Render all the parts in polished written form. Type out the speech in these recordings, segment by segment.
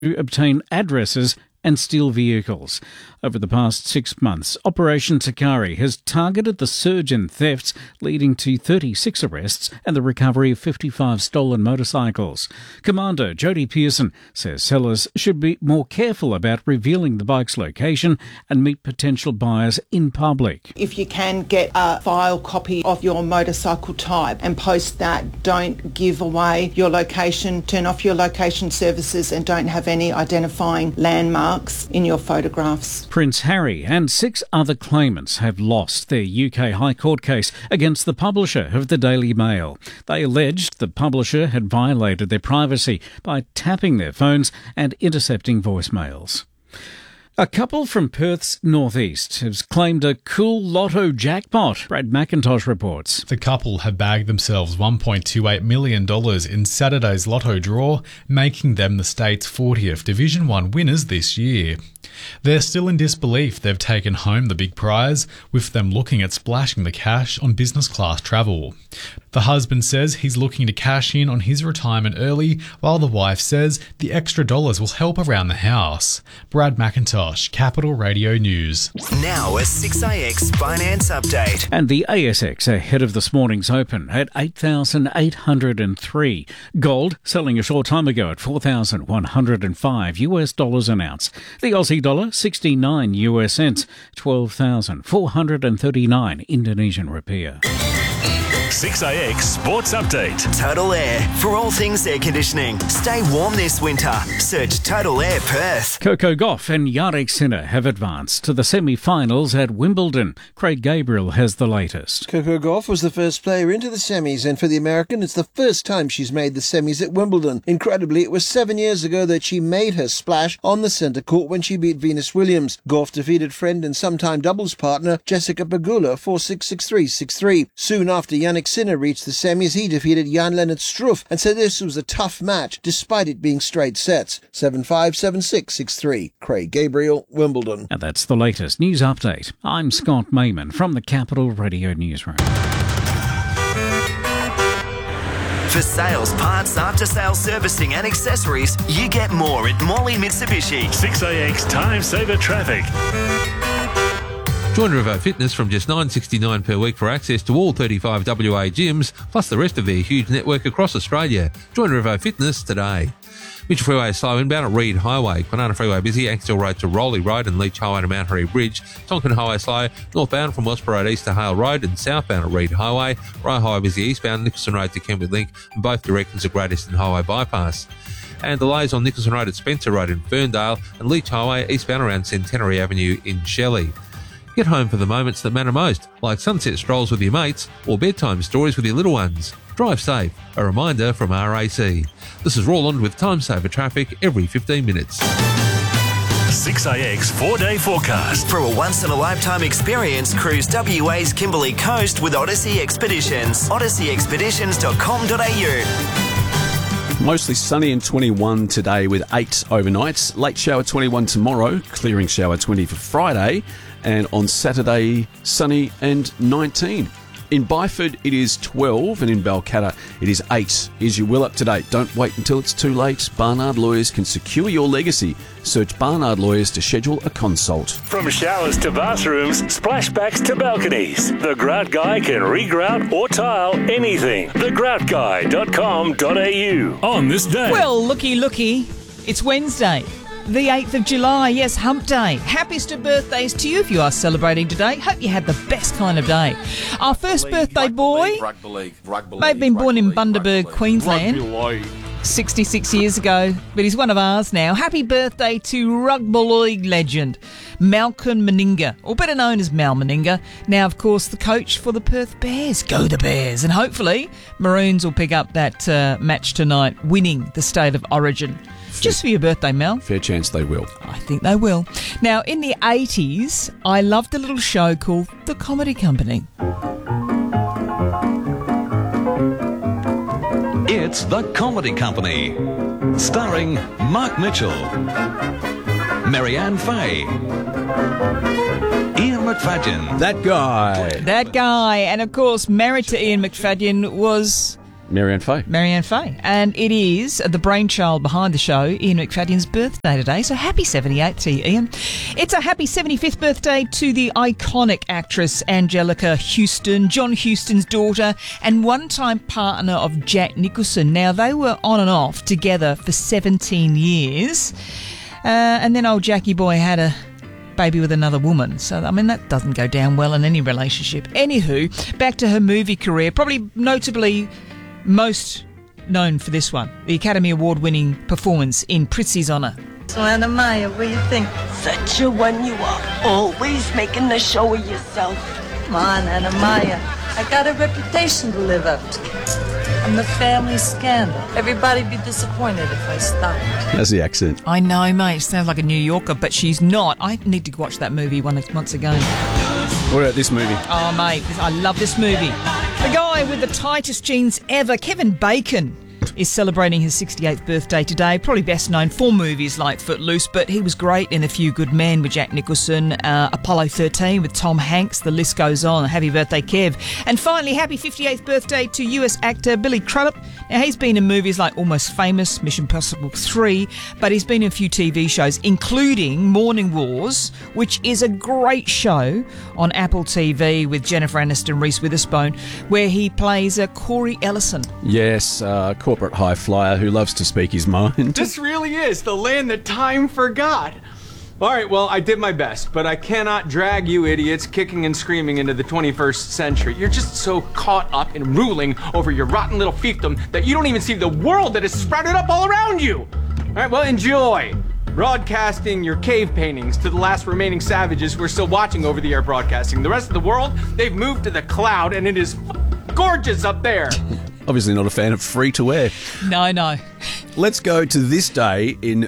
to obtain addresses and steal vehicles. Over the past 6 months, Operation Takari has targeted the surge in thefts, leading to 36 arrests and the recovery of 55 stolen motorcycles. Commander Jody Pearson says sellers should be more careful about revealing the bike's location and meet potential buyers in public. If you can get a file copy of your motorcycle type and post that, don't give away your location, turn off your location services and don't have any identifying landmarks in your photographs. Prince Harry and 6 other claimants have lost their UK High Court case against the publisher of the Daily Mail. They alleged the publisher had violated their privacy by tapping their phones and intercepting voicemails. A couple from Perth's northeast has claimed a cool lotto jackpot, Brad McIntosh reports. The couple have bagged themselves $1.28 million in Saturday's lotto draw, making them the state's 40th Division 1 winners this year. They're still in disbelief they've taken home the big prize, with them looking at splashing the cash on business class travel. The husband says he's looking to cash in on his retirement early, while the wife says the extra dollars will help around the house. Brad McIntosh, Capital Radio News. Now a 6AX Finance Update. And the ASX ahead of this morning's open at 8,803. Gold selling a short time ago at $4,105 an ounce. The Aussie dollar 69 US cents, 12,439 Indonesian rupiah. 6AX Sports Update. Total Air. For all things air conditioning, stay warm this winter. Search Total Air Perth. Coco Gauff and Jannik Sinner have advanced to the semi-finals at Wimbledon. Craig Gabriel has the latest. Coco Gauff was the first player into the semis, and for the American, it's the first time she's made the semis at Wimbledon. Incredibly, it was 7 years ago that she made her splash on the centre court when she beat Venus Williams. Gauff defeated friend and sometime doubles partner Jessica Pegula 4-6, 6-3, 6-3. Soon after Jannik Sinner reached the semis, he defeated Jan-Lennard Struff and said this was a tough match despite it being straight sets. 7-5, 7-6, 6-3. Craig Gabriel, Wimbledon. And that's the latest news update. I'm Scott Mayman from the Capital Radio Newsroom. For sales, parts, after-sales servicing and accessories, you get more at Morley Mitsubishi. 6AX Time Saver Traffic. Join Revo Fitness from just $9.69 per week for access to all 35 WA gyms, plus the rest of their huge network across Australia. Join Revo Fitness today. Mitchell Freeway slow inbound at Reed Highway. Kwinana Freeway busy. Axtell Road to Rowley Road and Leach Highway to Mount Harry Bridge. Tonkin Highway slow. Northbound from Wellsborough Road east to Hale Road and southbound at Reed Highway. Rye Highway busy eastbound. Nicholson Road to Kentwood Link and both directions of Great Eastern Highway bypass. And delays on Nicholson Road at Spencer Road in Ferndale and Leach Highway eastbound around Centenary Avenue in Shelley. Get home for the moments that matter most, like sunset strolls with your mates or bedtime stories with your little ones. Drive safe. A reminder from RAC. This is Roland with Time Saver Traffic every 15 minutes. 6AX 4-day forecast. For a once-in-a-lifetime experience, cruise WA's Kimberley Coast with Odyssey Expeditions. odysseyexpeditions.com.au. Mostly sunny and 21 today with 8 overnights. Late shower 21 tomorrow. Clearing shower 20 for Friday. And on Saturday, sunny and 19. In Byford, it is 12, and in Balcatta, it is 8. Here's your will up to date. Don't wait until it's too late. Barnard Lawyers can secure your legacy. Search Barnard Lawyers to schedule a consult. From showers to bathrooms, splashbacks to balconies, The Grout Guy can regrout or tile anything. thegroutguy.com.au. On this day. Well, looky, it's Wednesday. The 8th of July, yes, hump day. Happiest of birthdays to you if you are celebrating today. Hope you had the best kind of day. Our first birthday boy may have been born in Bundaberg, Queensland, 66 years ago, but he's one of ours now. Happy birthday to rugby league legend Malcolm Meninga, or better known as Mal Meninga. Now, of course, the coach for the Perth Bears. Go the Bears! And hopefully, Maroons will pick up that match tonight, winning the State of Origin. Just for your birthday, Mel. Fair chance they will. I think they will. Now, in the 80s, I loved a little show called The Comedy Company. It's The Comedy Company, starring Mark Mitchell, Marianne Fay, Ian McFadden. That guy. And of course, married to Ian McFadden was Marianne Faye. Marianne Faye. And it is the brainchild behind the show, Ian McFadden's birthday today. So happy 78th to you, Ian. It's a happy 75th birthday to the iconic actress Angelica Houston, John Huston's daughter, and one-time partner of Jack Nicholson. Now, they were on and off together for 17 years. And then old Jackie boy had a baby with another woman. So, I mean, that doesn't go down well in any relationship. Anywho, back to her movie career, probably notably most known for this one, the Academy Award-winning performance in Prizzi's Honour. So, Anna Maya, what do you think? Such a one you are, always making a show of yourself. Come on, Anna Maya. I got a reputation to live up to. I'm the family scandal. Everybody'd be disappointed if I stopped. That's the accent. I know, mate. Sounds like a New Yorker, but she's not. I need to watch that movie once again. What about this movie? Oh, mate, I love this movie. The guy with the tightest jeans ever, Kevin Bacon, is celebrating his 68th birthday today. Probably best known for movies like Footloose, but he was great in A Few Good Men with Jack Nicholson, Apollo 13 with Tom Hanks. The list goes on. Happy birthday, Kev. And finally, happy 58th birthday to US actor Billy Crudup. Now, he's been in movies like Almost Famous, Mission Impossible 3, but he's been in a few TV shows, including Morning Wars, which is a great show on Apple TV with Jennifer Aniston, Reese Witherspoon, where he plays Corey Ellison. Yes, corporate high flyer who loves to speak his mind. This really is the land that time forgot. All right, well, I did my best, but I cannot drag you idiots kicking and screaming into the 21st century. You're just so caught up in ruling over your rotten little fiefdom that you don't even see the world that is sprouted up all around you. All right, well, enjoy broadcasting your cave paintings to the last remaining savages who are still watching over the air broadcasting. The rest of the world, they've moved to the cloud, and it is gorgeous up there. Obviously not a fan of free-to-air. No. Let's go to this day in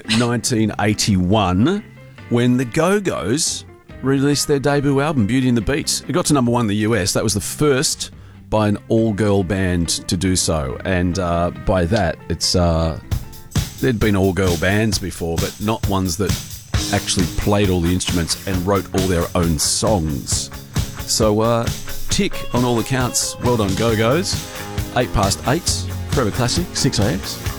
1981 when the Go-Go's released their debut album, Beauty and the Beast. It got to number 1 in the US. That was the first by an all-girl band to do so. And by that, it's there'd been all-girl bands before, but not ones that actually played all the instruments and wrote all their own songs. So, tick on all accounts. Well done, Go-Go's. 8 past 8, Forever Classic, 6AX.